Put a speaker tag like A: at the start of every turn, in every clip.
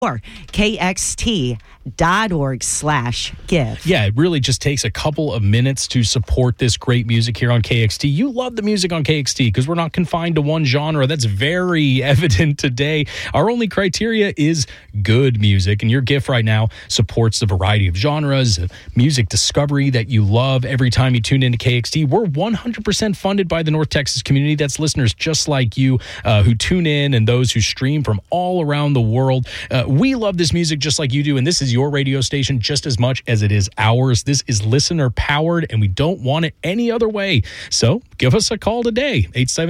A: or kxt.org/give.
B: Yeah, it really just takes a couple of minutes to support this great music here on KXT. You love the music on KXT because we're not confined to one genre. That's very evident today. Our only criteria is good music, and your gift right now supports the variety of genres, music discovery that you love every time you tune into KXT. We're 100% funded by the North Texas community. That's listeners just like you who tune in and those who stream from all around the world. We love this music just like you do, and this is your radio station just as much as it is ours. This is listener-powered, and we don't want it any other way. So give us a call today,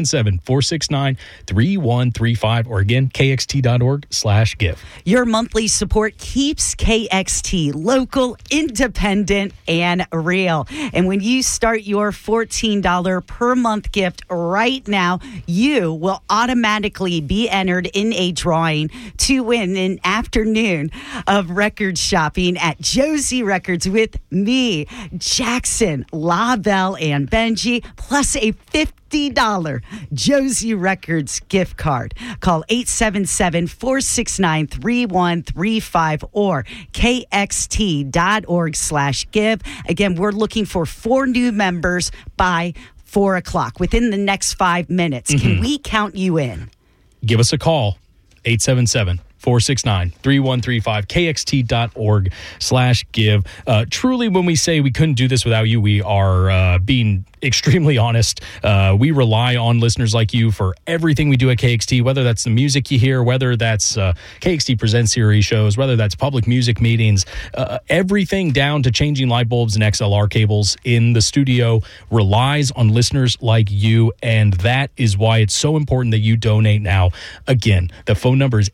B: 877-469-3135, or again, kxt.org/give.
A: Your monthly support keeps KXT local, independent, and real. And when you start your $14 per month gift right now, you will automatically be entered in a drawing to win an afternoon of record shopping at Josie Records with me, Jackson, LaBelle, and Benji, plus a $50 Josie Records gift card. Call 877-469-3135 or kxt.org/give. Again, we're looking for 4 new members by 4 o'clock within the next 5 minutes. Can we count you in?
B: Give us a call, 877-469-3135, kxt.org/give. Truly, when we say we couldn't do this without you, we are being extremely honest. We rely on listeners like you for everything we do at KXT, whether that's the music you hear, whether that's KXT Presents series shows, whether that's public music meetings, everything down to changing light bulbs and XLR cables in the studio relies on listeners like you, and that is why it's so important that you donate now. Again, the phone number is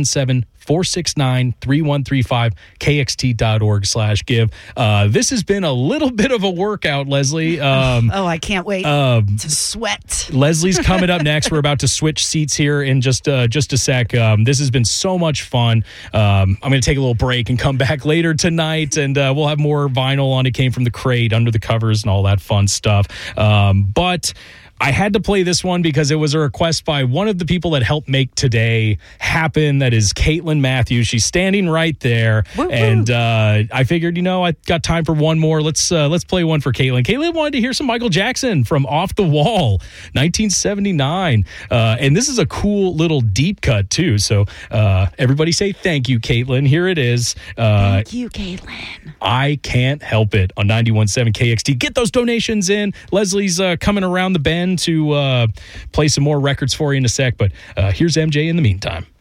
B: 877-469-3135, kxt.org/give. This has been a little bit of a workout, Leslie.
A: I can't wait to sweat.
B: Leslie's coming up next. We're about to switch seats here in just a sec. This has been so much fun. I'm going to take a little break and come back later tonight, and we'll have more vinyl on It Came From the Crate, Under the Covers, and all that fun stuff. But I had to play this one because it was a request by one of the people that helped make today happen. That is Caitlin Matthews. She's standing right there. Woo-hoo. And I figured, I got time for one more. Let's play one for Caitlin. Caitlin wanted to hear some Michael Jackson from Off the Wall, 1979. And this is a cool little deep cut, too. So everybody say thank you, Caitlin. Here it is.
A: Thank you, Caitlin.
B: I Can't Help It on 91.7 KXT. Get those donations in. Leslie's coming around the bend to play some more records for you in a sec, but here's MJ in the meantime.